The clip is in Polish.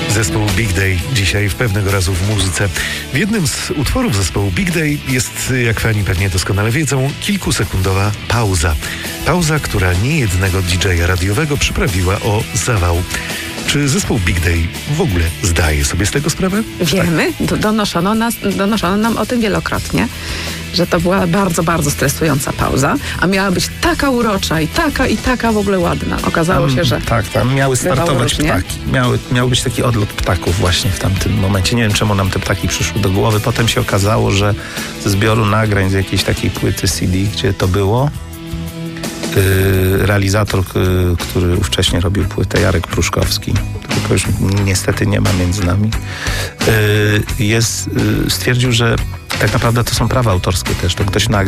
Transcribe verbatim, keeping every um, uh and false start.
Zespół Big Day dzisiaj w pewnego razu w muzyce. W jednym z utworów zespołu Big Day jest, jak fani pewnie doskonale wiedzą, kilkusekundowa pauza. Pauza, która niejednego didżeja radiowego przyprawiła o zawał. Czy zespół Big Day w ogóle zdaje sobie z tego sprawę? Wiemy, tak. donoszono, nas, donoszono nam o tym wielokrotnie, że to była bardzo, bardzo stresująca pauza, a miała być taka urocza i taka i taka w ogóle ładna. Okazało tam, się, że... Tak, tam miały startować ptaki. Miały, miał być taki odlot ptaków właśnie w tamtym momencie. Nie wiem, czemu nam te ptaki przyszły do głowy. Potem się okazało, że ze zbioru nagrań z jakiejś takiej płyty C D, gdzie to było, Yy, realizator, yy, który wcześniej robił płytę, Jarek Pruszkowski, którego już niestety nie ma między nami, yy, jest, yy, stwierdził, że tak naprawdę to są prawa autorskie też, to ktoś nagrał.